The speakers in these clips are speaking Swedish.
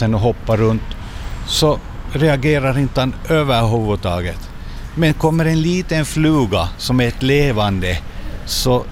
madrassen och hoppar runt, så reagerar inte han överhuvudtaget. Men kommer en liten fluga som är ett levande, så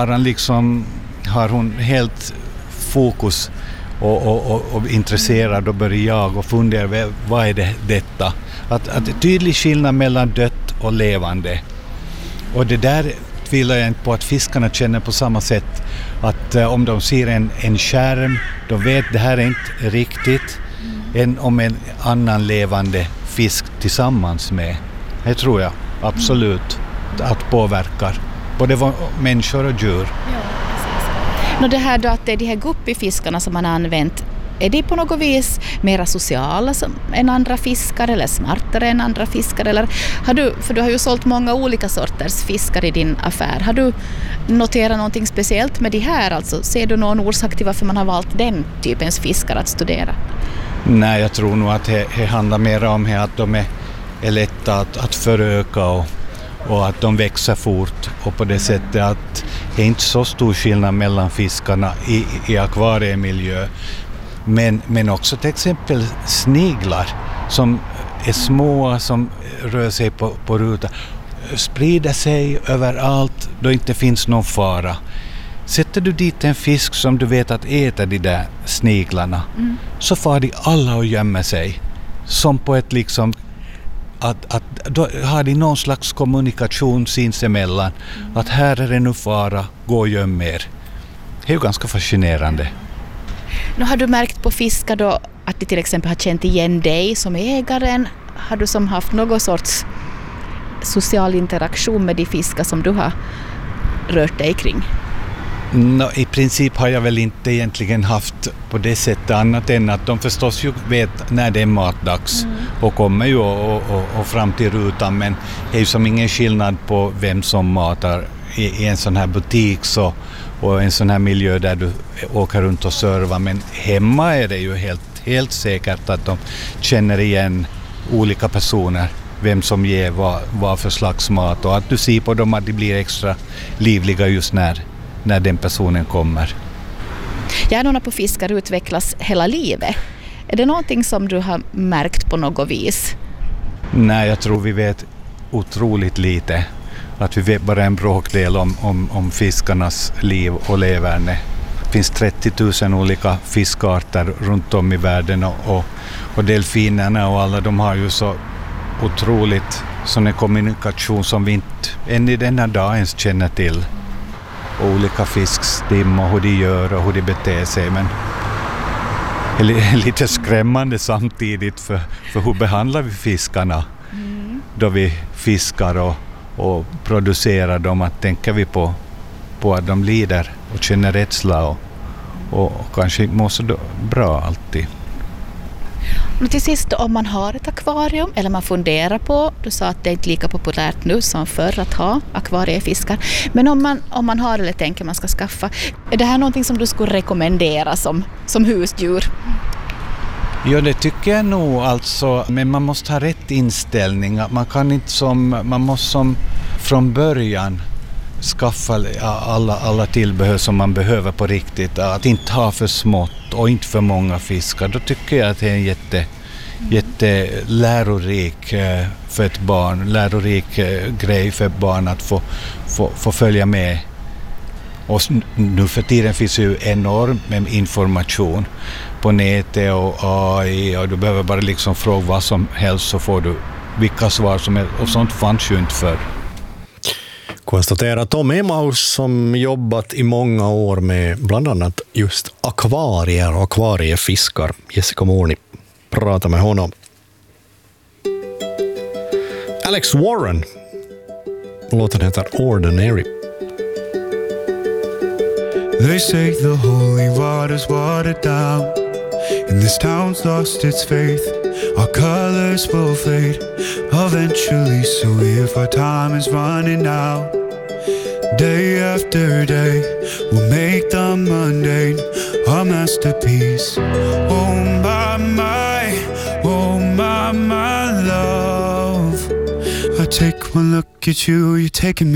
har hon helt fokus och intresserad och börjar jag och fundera, vad är detta? Att tydlig skillnad mellan dött och levande. Och det där tvivlar jag inte på att fiskarna känner på samma sätt. Att om de ser en skärm, de vet det här är inte riktigt än om en annan levande fisk tillsammans med. Det tror jag absolut att påverkar både människor och djur. Ja, precis. Det här då att det är de här guppifiskarna som man har använt, är de på något vis mera sociala än andra fiskar eller smartare än andra fiskar? Eller för du har ju sålt många olika sorters fiskar i din affär. Har du noterat någonting speciellt med de här? Alltså, ser du någon orsak till varför man har valt den typens fiskar att studera? Nej, jag tror nog att det handlar mer om att de är lätta att föröka och att de växer fort. Och på det sättet att det är inte så stor skillnad mellan fiskarna i akvariemiljö. Men också till exempel sniglar som är små, som rör sig på rutan, sprider sig överallt då inte finns någon fara. Sätter du dit en fisk som du vet att äter de där sniglarna, så far de alla och gömmer sig. Som på ett att då har de någon slags kommunikation sinsemellan. Att här är det nu fara, gå och göm er. Det är ju ganska fascinerande. Nu har du märkt på fiskar då att de till exempel har känt igen dig som ägaren. Har du som haft någon sorts social interaktion med de fiskar som du har rört dig kring? I princip har jag väl inte egentligen haft på det sättet annat än att de förstås ju vet när det är matdags och kommer ju och fram till rutan, men det är ju som ingen skillnad på vem som matar i en sån här butik och en sån här miljö där du åker runt och servar, men hemma är det ju helt säkert att de känner igen olika personer, vem som ger vad för slags mat, och att du ser på dem att de blir extra livliga just när den personen kommer. Hjärnorna på fiskar utvecklas hela livet. Är det någonting som du har märkt på något vis? Nej, jag tror vi vet otroligt lite. Att vi vet bara en bråkdel om fiskarnas liv och leverne. Det finns 30 000 olika fiskarter runt om i världen och delfinerna och alla de har ju så otroligt sån en kommunikation som vi inte än i denna dag ens känner till. Olika fiskstim och hur de gör och hur de beter sig, men det är lite skrämmande samtidigt för hur behandlar vi fiskarna då vi fiskar och producerar dem, att tänker vi på att de lider och känner rädsla och kanske mår så bra alltid. Men till sist, om man har ett akvarium eller man funderar på, du sa att det är inte lika populärt nu som förr att ha akvariefiskar, men om man har eller tänker man ska skaffa, är det här någonting som du skulle rekommendera som husdjur? Ja, det tycker jag nog alltså, men man måste ha rätt inställning. Man måste från början skaffa alla tillbehör som man behöver på riktigt. Att inte ha för smått och inte för många fiskar. Då tycker jag att det är en jätte lärorik för ett barn, lärorik grej för ett barn att få följa med. Och nu för tiden finns ju enormt med information på nätet och AI, och du behöver bara liksom fråga vad som helst så får du vilka svar som helst, och sånt fanns ju inte förr. Konstaterar Tom Emaus som jobbat i många år med bland annat just akvarier och akvariefiskar. Jessica Morni pratar med honom. Alex Warren. Låten heter Ordinary. They say the holy water's watered down, and this town's lost its faith. Our colors will fade eventually, so if our time is running out, day after day we'll make the mundane a masterpiece. Oh my love, I take one look at you, you're taking me